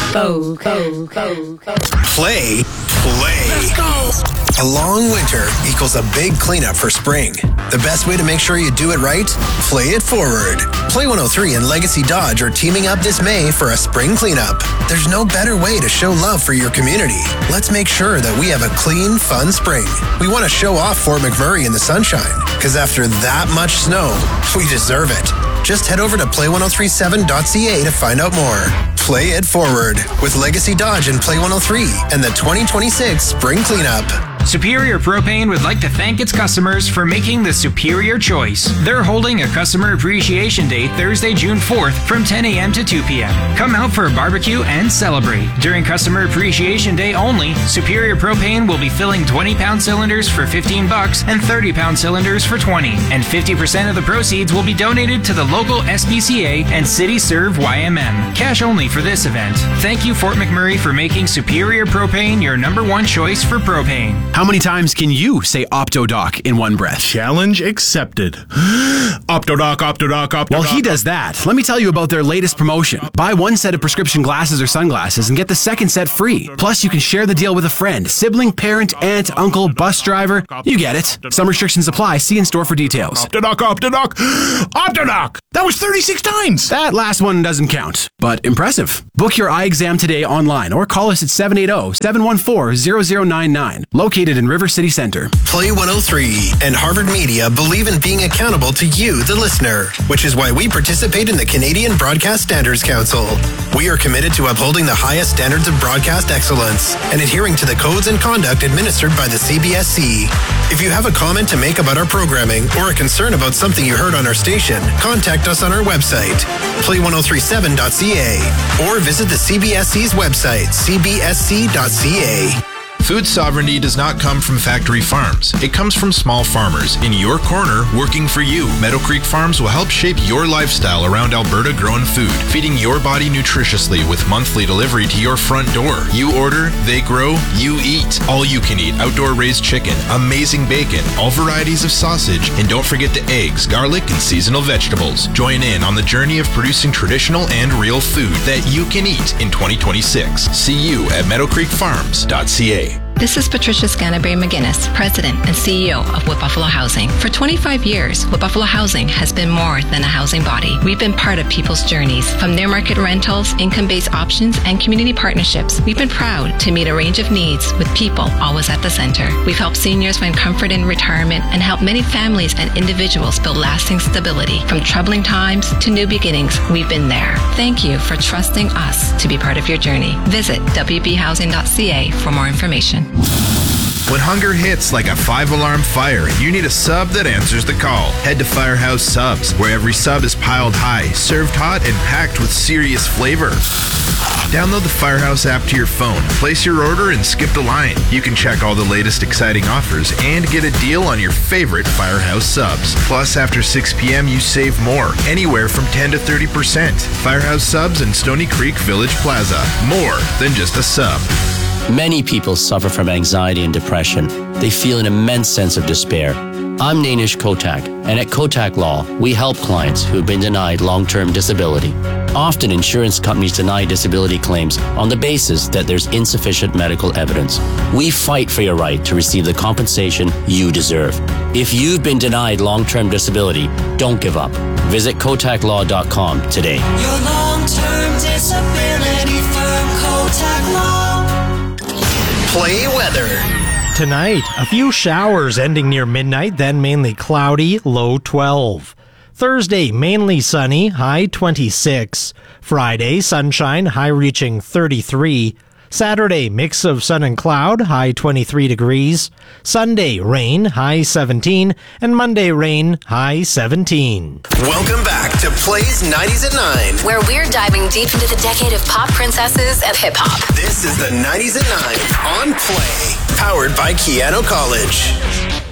Play. Let's go. A long winter equals a big cleanup for spring. The best way to make sure you do it right? Play it forward. Play 103 and Legacy Dodge are teaming up this May for a spring cleanup. There's no better way to show love for your community. Let's make sure that we have a clean, fun spring. We want to show off Fort McMurray in the sunshine, because after that much snow, we deserve it. Just head over to play1037.ca to find out more. Play it forward with Legacy Dodge and Play 103 and the 2026 Spring Cleanup. Superior Propane would like to thank its customers for making the superior choice. They're holding a Customer Appreciation Day Thursday, June 4th from 10 a.m. to 2 p.m. Come out for a barbecue and celebrate. During Customer Appreciation Day only, Superior Propane will be filling 20-pound cylinders for $15 and 30-pound cylinders for $20. And 50% of the proceeds will be donated to the local SPCA and City Serve YMM. Cash only for this event. Thank you, Fort McMurray, for making Superior Propane your number one choice for propane. How many times can you say Optodoc in one breath? Challenge accepted. Optodoc, Optodoc, Optodoc. While he does that, let me tell you about their latest promotion. Buy one set of prescription glasses or sunglasses and get the second set free. Plus, you can share the deal with a friend, sibling, parent, aunt, uncle, bus driver. You get it. Some restrictions apply. See in store for details. Optodoc, Optodoc, Optodoc! That was 36 times! That last one doesn't count, but impressive. Book your eye exam today online or call us at 780-714-0099. Located in River City Center. Play 103 and Harvard Media believe in being accountable to you, the listener, which is why we participate in the Canadian Broadcast Standards Council. We are committed to upholding the highest standards of broadcast excellence and adhering to the codes and conduct administered by the CBSC. If you have a comment to make about our programming or a concern about something you heard on our station, contact us on our website, play1037.ca, or visit the CBSC's website, cbsc.ca. Food sovereignty does not come from factory farms. It comes from small farmers in your corner working for you. Meadow Creek Farms will help shape your lifestyle around Alberta grown food, feeding your body nutritiously with monthly delivery to your front door. You order, they grow, you eat. All you can eat outdoor raised chicken, amazing bacon, all varieties of sausage, and don't forget the eggs, garlic, and seasonal vegetables. Join in on the journey of producing traditional and real food that you can eat in 2026. See you at meadowcreekfarms.ca. This is Patricia Scanterbury McGinnis, President and CEO of Wood Buffalo Housing. For 25 years, Wood Buffalo Housing has been more than a housing body. We've been part of people's journeys. From near-market rentals, income-based options, and community partnerships, we've been proud to meet a range of needs with people always at the center. We've helped seniors find comfort in retirement and helped many families and individuals build lasting stability. From troubling times to new beginnings, we've been there. Thank you for trusting us to be part of your journey. Visit wbhousing.ca for more information. When hunger hits like a 5-alarm fire, you need a sub that answers the call. Head to Firehouse Subs, where every sub is piled high, served hot, and packed with serious flavor. Download the Firehouse app to your phone, place your order, and skip the line. You can check all the latest exciting offers and get a deal on your favorite Firehouse subs. Plus, after 6 p.m., you save more, anywhere from 10 to 30%. Firehouse Subs in Stony Creek Village Plaza. More than just a sub. Many people suffer from anxiety and depression. They feel an immense sense of despair. I'm Nainish Kotak, and at Kotak Law, we help clients who have been denied long-term disability. Often, insurance companies deny disability claims on the basis that there's insufficient medical evidence. We fight for your right to receive the compensation you deserve. If you've been denied long-term disability, don't give up. Visit KotakLaw.com today. Your long-term disability firm, Kotak Law. Play weather. Tonight, a few showers ending near midnight, then mainly cloudy, low 12. Thursday, mainly sunny, high 26. Friday, sunshine, high reaching 33. Saturday, mix of sun and cloud, high 23 degrees. Sunday, rain, high 17. And Monday, rain, high 17. Welcome back to Plays 90s at 9, where we're diving deep into the decade of pop princesses and hip-hop. This is the 90s at 9 on Play, powered by Keano College.